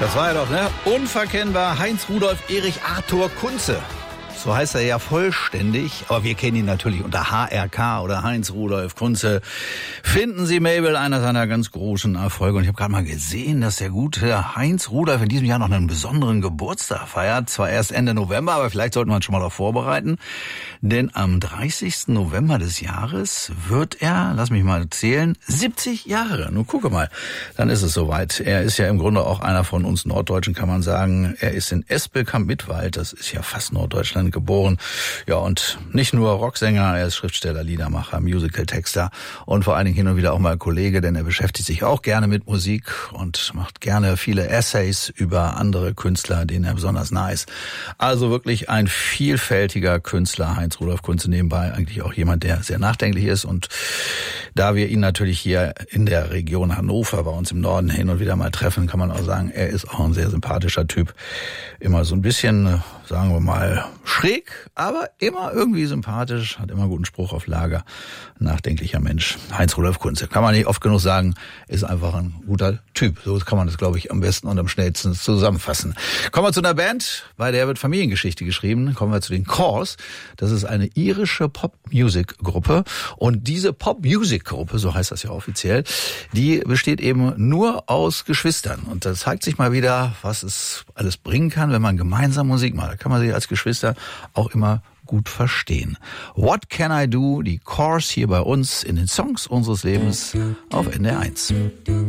Das war ja doch, ne? Unverkennbar Heinz Rudolf Erich Arthur Kunze. So heißt er ja vollständig, aber wir kennen ihn natürlich unter HRK oder Heinz Rudolf Kunze. Finden Sie Mabel, einer seiner ganz großen Erfolge. Und ich habe gerade mal gesehen, dass der gute Heinz Rudolf in diesem Jahr noch einen besonderen Geburtstag feiert. Zwar erst Ende November, aber vielleicht sollten wir uns schon mal darauf vorbereiten. Denn am 30. November des Jahres wird er, lass mich mal zählen, 70 Jahre. Nun gucke mal, dann ist es soweit. Er ist ja im Grunde auch einer von uns Norddeutschen, kann man sagen. Er ist in Espelkamp-Mittwald, das ist ja fast Norddeutschland, geboren. Ja, und nicht nur Rocksänger, er ist Schriftsteller, Liedermacher, Musical-Texter und vor allen Dingen hin und wieder auch mal Kollege, denn er beschäftigt sich auch gerne mit Musik und macht gerne viele Essays über andere Künstler, denen er besonders nah ist. Also wirklich ein vielfältiger Künstler, Heinz Rudolf Kunze, nebenbei eigentlich auch jemand, der sehr nachdenklich ist. Und da wir ihn natürlich hier in der Region Hannover bei uns im Norden hin und wieder mal treffen, kann man auch sagen, er ist auch ein sehr sympathischer Typ. Immer so ein bisschen, sagen wir mal, schräg, aber immer irgendwie sympathisch, hat immer guten Spruch auf Lager. Nachdenklicher Mensch. Heinz Rudolf Kunze. Kann man nicht oft genug sagen, ist einfach ein guter Typ. So kann man das, glaube ich, am besten und am schnellsten zusammenfassen. Kommen wir zu einer Band, bei der wird Familiengeschichte geschrieben. Kommen wir zu den Corrs. Das ist eine irische Pop-Music-Gruppe. Und diese Pop-Music-Gruppe, so heißt das ja offiziell, die besteht eben nur aus Geschwistern. Und da zeigt sich mal wieder, was es alles bringen kann, wenn man gemeinsam Musik macht. Da kann man sich als Geschwister auch immer gut verstehen. What Can I Do? Die Corrs hier bei uns in den Songs unseres Lebens auf NDR 1.